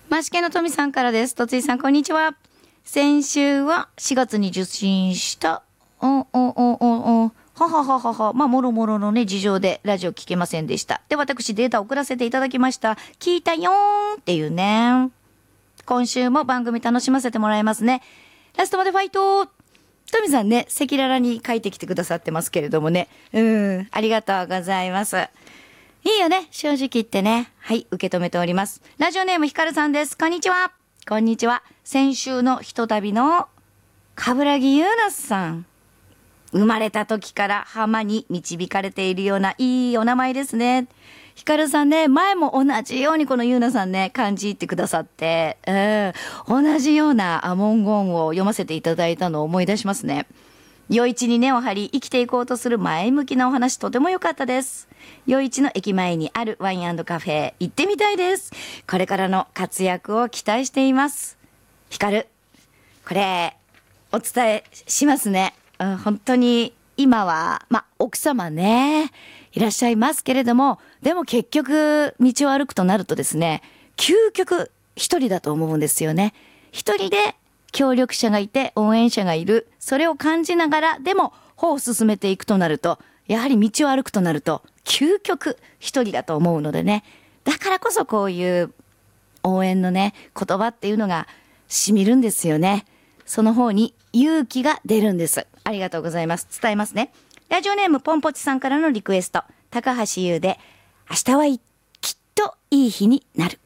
マシケの富さんからです。とついさん、こんにちは。先週は4月に受診したははははは。まあ、もろもろのね、事情でラジオ聞けませんでした。で、私データ送らせていただきました。聞いたよーんっていうね。今週も番組楽しませてもらいますね。ラストまでファイト。富さんね、赤裸々に書いてきてくださってますけれどもね。ありがとうございます。いいよね、正直言ってね。はい、受け止めております。ラジオネームひかるさんです。こんにちは。こんにちは。先週のひとたびの冠城優奈さん。生まれた時から浜に導かれているようないいお名前ですね。ひかるさんね、前も同じようにこの優奈さんね、漢字言ってくださって、同じような文言を読ませていただいたのを思い出しますね。余市に根を張り生きていこうとする前向きなお話、とても良かったです。余市の駅前にあるワイン&カフェ行ってみたいです。これからの活躍を期待しています。ひかる、これお伝えしますね。本当に今は奥様ねいらっしゃいますけれども、でも結局道を歩くとなるとですね、究極一人だと思うんですよね。一人で協力者がいて応援者がいる、それを感じながらでも歩を進めていくとなると、やはり道を歩くとなると究極一人だと思うのでね、だからこそこういう応援のね言葉っていうのがしみるんですよね。その方に勇気が出るんです。ありがとうございます。伝えますね。ラジオネームポンポチさんからのリクエスト、高橋優で明日はきっといい日になる。